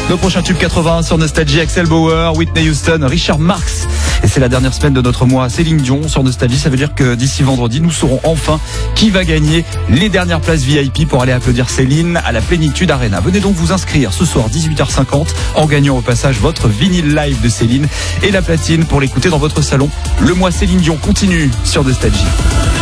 Nos prochains tubes 80 sur Nostalgie, Axel Bauer, Whitney Houston, Richard Marx. Et c'est la dernière semaine de notre mois Céline Dion sur Nostalgie. Ça veut dire que d'ici vendredi, nous saurons enfin qui va gagner les dernières places VIP pour aller applaudir Céline à la Plénitude Arena. Venez donc vous inscrire ce soir 18h50 en gagnant au passage votre vinyle live de Céline et la platine pour l'écouter dans votre salon. Le mois Céline Dion continue sur Nostalgie.